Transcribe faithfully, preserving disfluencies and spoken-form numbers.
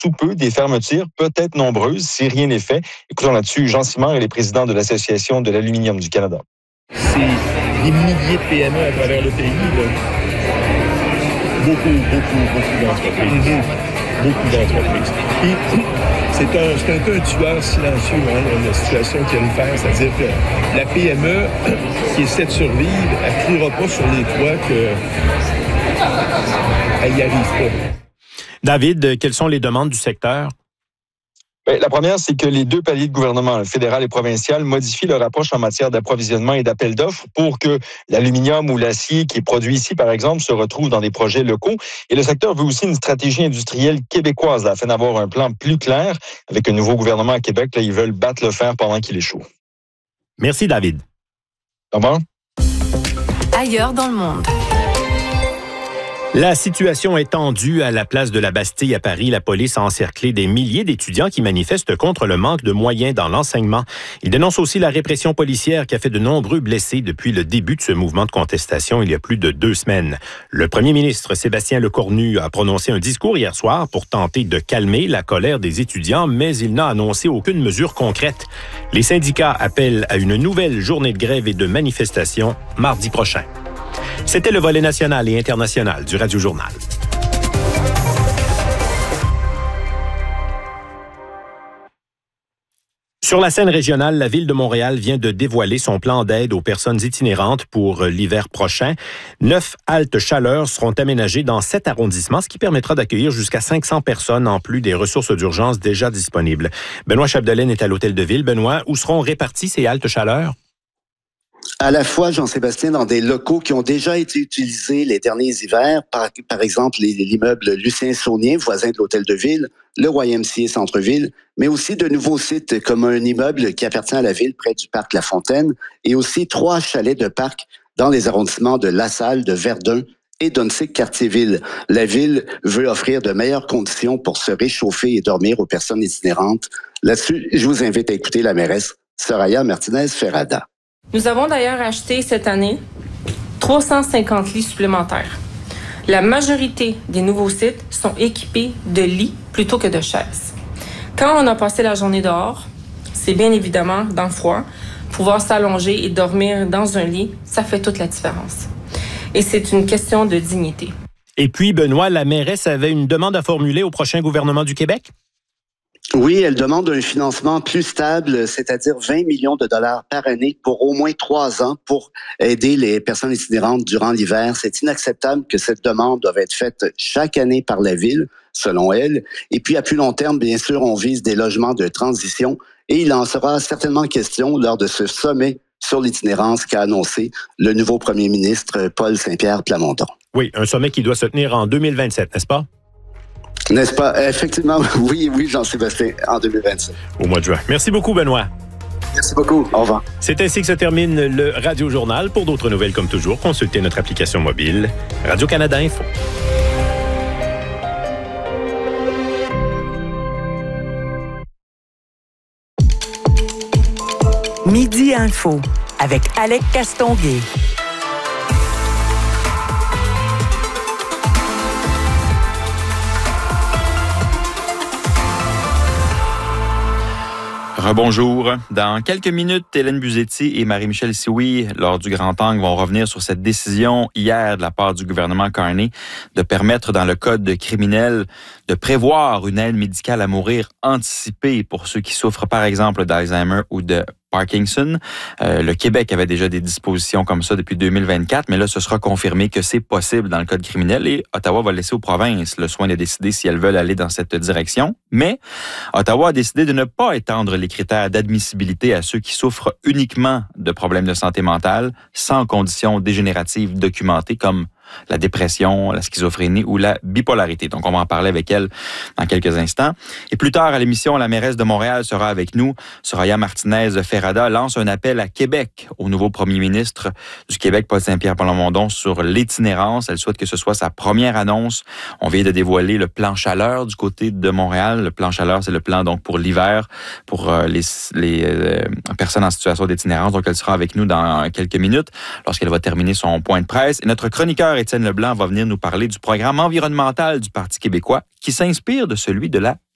sous peu des fermetures, peut-être nombreuses, si rien n'est fait. Écoutons là-dessus Jean Simard, il est président de l'Association de l'aluminium du Canada. C'est des milliers de P M E à travers le pays. Là. Beaucoup, beaucoup, beaucoup d'entreprises. Mm-hmm. Beaucoup d'entreprises. Puis, c'est un, c'est un peu un tueur silencieux, hein, la situation qu'il y a de faire. C'est-à-dire que la P M E qui essaie de survivre, elle ne criera pas sur les toits qu'elle n'y arrive pas. David, quelles sont les demandes du secteur? Bien, la première, c'est que les deux paliers de gouvernement, le fédéral et provincial, modifient leur approche en matière d'approvisionnement et d'appel d'offres pour que l'aluminium ou l'acier qui est produit ici, par exemple, se retrouve dans des projets locaux. Et le secteur veut aussi une stratégie industrielle québécoise là, afin d'avoir un plan plus clair. Avec un nouveau gouvernement à Québec, là, ils veulent battre le fer pendant qu'il échoue. Merci, David. Au revoir. Ailleurs dans le monde. La situation est tendue à la place de la Bastille à Paris. La police a encerclé des milliers d'étudiants qui manifestent contre le manque de moyens dans l'enseignement. Ils dénoncent aussi la répression policière qui a fait de nombreux blessés depuis le début de ce mouvement de contestation il y a plus de deux semaines. Le premier ministre Sébastien Lecornu a prononcé un discours hier soir pour tenter de calmer la colère des étudiants, mais il n'a annoncé aucune mesure concrète. Les syndicats appellent à une nouvelle journée de grève et de manifestation mardi prochain. C'était le volet national et international du Radio Journal. Sur la scène régionale, la Ville de Montréal vient de dévoiler son plan d'aide aux personnes itinérantes pour l'hiver prochain. Neuf haltes chaleur seront aménagées dans sept arrondissements, ce qui permettra d'accueillir jusqu'à cinq cents personnes en plus des ressources d'urgence déjà disponibles. Benoît Chapdelaine est à l'Hôtel de Ville. Benoît, où seront réparties ces haltes chaleur? À la fois, Jean-Sébastien, dans des locaux qui ont déjà été utilisés les derniers hivers, par, par exemple les, l'immeuble Lucien Saunier, voisin de l'Hôtel de Ville, le Y M C A Centre-Ville, mais aussi de nouveaux sites comme un immeuble qui appartient à la Ville près du parc La Fontaine et aussi trois chalets de parc dans les arrondissements de La Salle, de Verdun et d'Onsic-Cartierville. La Ville veut offrir de meilleures conditions pour se réchauffer et dormir aux personnes itinérantes. Là-dessus, je vous invite à écouter la mairesse Soraya Martinez-Ferrada. Nous avons d'ailleurs acheté cette année trois cent cinquante lits supplémentaires. La majorité des nouveaux sites sont équipés de lits plutôt que de chaises. Quand on a passé la journée dehors, c'est bien évidemment dans le froid. Pouvoir s'allonger et dormir dans un lit, ça fait toute la différence. Et c'est une question de dignité. Et puis, Benoît, la mairesse avait une demande à formuler au prochain gouvernement du Québec? Oui, elle demande un financement plus stable, c'est-à-dire vingt millions de dollars par année pour au moins trois ans pour aider les personnes itinérantes durant l'hiver. C'est inacceptable que cette demande doive être faite chaque année par la Ville, selon elle. Et puis, à plus long terme, bien sûr, on vise des logements de transition et il en sera certainement question lors de ce sommet sur l'itinérance qu'a annoncé le nouveau premier ministre Paul Saint-Pierre Plamondon. Oui, un sommet qui doit se tenir en deux mille vingt-sept, n'est-ce pas? N'est-ce pas? Effectivement, oui, oui, Jean-Sébastien, en deux mille vingt-sept. Au mois de juin. Merci beaucoup, Benoît. Merci beaucoup. Au revoir. C'est ainsi que se termine le Radio Journal. Pour d'autres nouvelles, comme toujours, consultez notre application mobile Radio-Canada Info. Midi Info avec Alec Castonguay. Rebonjour. Dans quelques minutes, Hélène Buzetti et Marie-Michel Sioui, lors du Grand Angle, vont revenir sur cette décision hier de la part du gouvernement Carney de permettre dans le code criminel de prévoir une aide médicale à mourir anticipée pour ceux qui souffrent par exemple d'Alzheimer ou de Parkinson. Euh, le Québec avait déjà des dispositions comme ça depuis deux mille vingt-quatre, mais là, ce sera confirmé que c'est possible dans le code criminel et Ottawa va laisser aux provinces le soin de décider si elles veulent aller dans cette direction. Mais Ottawa a décidé de ne pas étendre les critères d'admissibilité à ceux qui souffrent uniquement de problèmes de santé mentale sans conditions dégénératives documentées comme la dépression, la schizophrénie ou la bipolarité. Donc, on va en parler avec elle dans quelques instants. Et plus tard à l'émission, la mairesse de Montréal sera avec nous. Soraya Martinez-Ferrada lance un appel à Québec au nouveau premier ministre du Québec, Paul Saint-Pierre Plamondon, sur l'itinérance. Elle souhaite que ce soit sa première annonce. On vient de dévoiler le plan chaleur du côté de Montréal. Le plan chaleur, c'est le plan donc pour l'hiver, pour euh, les, les euh, personnes en situation d'itinérance. Donc, elle sera avec nous dans quelques minutes lorsqu'elle va terminer son point de presse. Et notre chroniqueur Étienne Leblanc va venir nous parler du programme environnemental du Parti québécois qui s'inspire de celui de la